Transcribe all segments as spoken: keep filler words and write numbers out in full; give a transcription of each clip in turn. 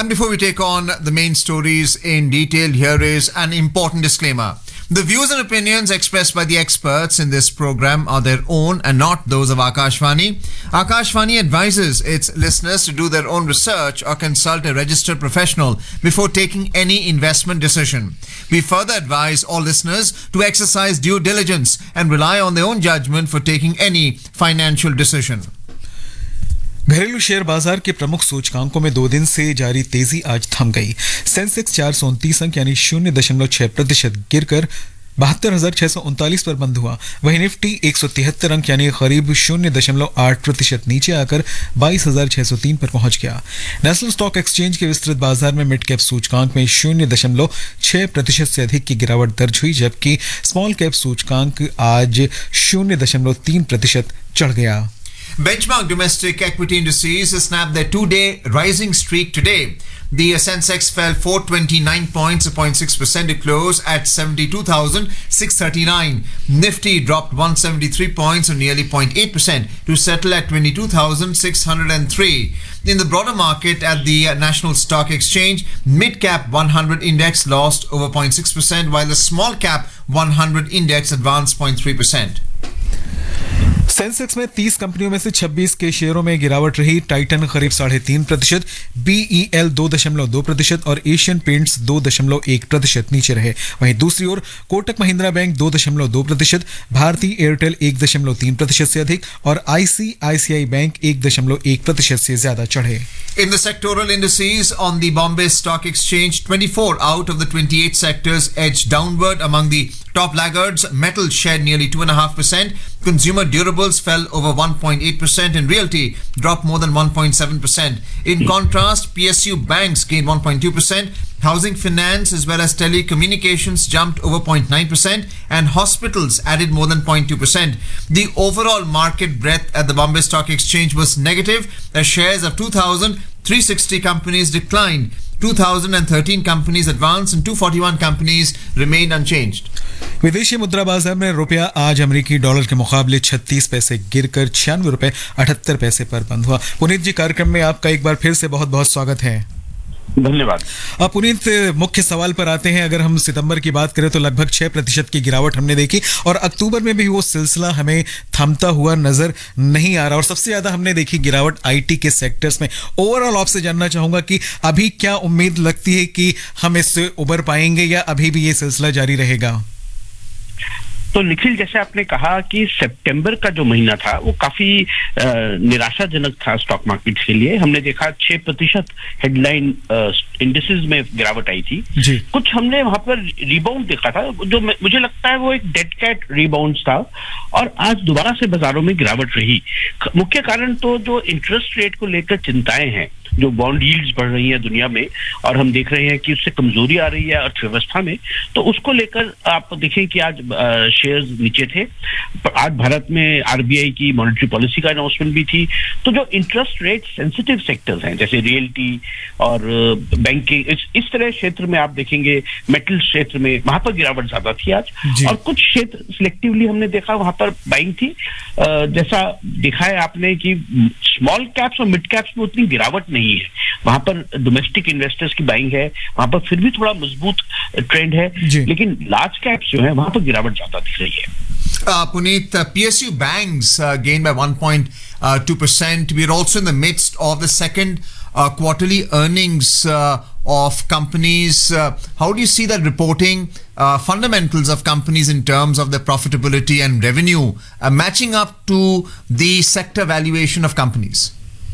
And before we take on the main stories in detail, here is an important disclaimer. The views and opinions expressed by the experts in this program are their own and not those of Akashvani. Akashvani advises its listeners to do their own research or consult a registered professional before taking any investment decision. We further advise all listeners to exercise due diligence and rely on their own judgment for taking any financial decision. घरेलू share बाजार के प्रमुख सूचकांकों में दो दिन से जारी तेजी आज थम गई। सेंसेक्स चार सौ उनतीस अंक यानी शून्य दशमलव छह प्रतिशत गिरकर बहत्तर हजार छह सौ उनतालीस पर बंद हुआ। वहीं निफ्टी एक सौ तिहत्तर अंक यानी करीब शून्य दशमलव आठ प्रतिशत नीचे आकर बाईस हजार छह सौ तीन पर पहुंच गया। नेशनल स्टॉक एक्सचेंज के विस्तृत बाजार में मिड कैप सूचकांक में शून्य दशमलव छह प्रतिशत से अधिक की गिरावट दर्ज हुई, जबकि स्मॉल कैप सूचकांक आज शून्य दशमलव तीन प्रतिशत चढ़ गया। Benchmark domestic equity indices snapped their two-day rising streak today. The Sensex fell four hundred twenty-nine points, zero point six percent to close at seventy-two thousand six hundred thirty-nine. Nifty dropped one hundred seventy-three points, or nearly zero point eight percent, to settle at twenty-two thousand six hundred three. In the broader market at the National Stock Exchange, mid-cap one hundred index lost over zero point six percent, while the small-cap one hundred index advanced zero point three percent. Sensex में तीस कंपनियों में से छब्बीस के शेयरों में गिरावट रही। टाइटन करीब साढ़े तीन प्रतिशत, बीईएल दो दशमलव दो प्रतिशत और एशियन पेंट्स दो दशमलव एक प्रतिशत नीचे रहे। वहीं दूसरी ओर कोटक महिंद्रा बैंक दो दशमलव दो प्रतिशत, भारती एयरटेल एक दशमलव तीन प्रतिशत से अधिक और आईसीआईसीआई बैंक एक दशमलव एक प्रतिशत से ज्यादा चढ़े। In the sectoral indices on the Bombay Stock Exchange, twenty-four out of the twenty-eight sectors edged downward. Among the top laggards, metals shed nearly two point five percent, consumer durables fell over one point eight percent, and realty dropped more than one point seven percent. In contrast, P S U banks gained one point two percent, housing finance as well as telecommunications jumped over zero point nine percent, and hospitals added more than zero point two percent. The overall market breadth at the Bombay Stock Exchange was negative, as shares of two thousand three hundred sixty companies declined, two thousand thirteen companies advanced, and two hundred forty-one companies remained unchanged. विदेशी मुद्रा बाजार में रुपया आज अमेरिकी dollar के मुकाबले छत्तीस पैसे गिरकर छियानवे रुपए अठहत्तर पैसे पर बंद हुआ। पुनीत जी, कार्यक्रम में आपका एक बार फिर से बहुत बहुत स्वागत है। धन्यवाद। अब पुनीत, मुख्य सवाल पर आते हैं। अगर हम सितंबर की बात करें तो लगभग छह प्रतिशत की गिरावट हमने देखी और अक्टूबर में भी वो सिलसिला हमें थमता हुआ नजर नहीं आ रहा, और सबसे ज्यादा हमने देखी गिरावट आईटी के सेक्टर्स में। ओवरऑल आपसे जानना चाहूंगा कि अभी क्या उम्मीद लगती है कि हम इससे उबर पाएंगे या अभी भी ये सिलसिला जारी रहेगा? तो निखिल, जैसे आपने कहा कि सितंबर का जो महीना था वो काफी निराशाजनक था स्टॉक मार्केट के लिए। हमने देखा छह प्रतिशत हेडलाइन इंडिसेस में गिरावट आई थी। कुछ हमने वहां पर रिबाउंड देखा था, जो मुझे लगता है वो एक डेड कैट रिबाउंड था, और आज दोबारा से बाजारों में गिरावट रही। मुख्य कारण तो जो इंटरेस्ट रेट को लेकर चिंताएं हैं, जो बॉन्ड यील्ड्स बढ़ रही हैं दुनिया में, और हम देख रहे हैं कि उससे कमजोरी आ रही है अर्थव्यवस्था में, तो उसको लेकर आप देखें कि आज शेयर्स नीचे थे। आज भारत में आरबीआई की मॉनेटरी पॉलिसी का अनाउंसमेंट भी थी। तो जो इंटरेस्ट रेट सेंसिटिव सेक्टर्स हैं, जैसे रियल्टी और बैंकिंग, इस, इस तरह क्षेत्र में आप देखेंगे, मेटल क्षेत्र में वहां पर गिरावट ज्यादा थी आज। और कुछ क्षेत्र सिलेक्टिवली हमने देखा वहां पर बाइंग थी। जैसा देखा है आपने कि स्मॉल कैप्स और मिड कैप्स में उतनी गिरावट नहीं है, वहां पर डोमेस्टिक इन्वेस्टर्स की बाइंग है, वहां पर फिर भी थोड़ा मजबूत ट्रेंड है, लेकिन लार्ज कैप्स जो है वहां पर गिरावट ज्यादा दिख रही है। Uh, Puneet, uh, P S U banks uh, gained by one point two percent. We're also in the midst of the second uh, quarterly earnings uh, of companies. Uh, how do you see that reporting uh, fundamentals of companies in terms of their profitability and revenue uh, matching up to the sector valuation of companies?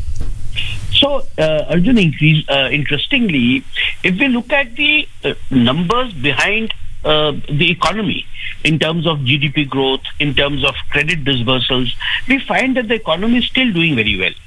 So, uh, Arjun, increase, uh, interestingly, if we look at the uh, numbers behind uh, the economy, in terms of G D P growth, in terms of credit disbursals, we find that the economy is still doing very well.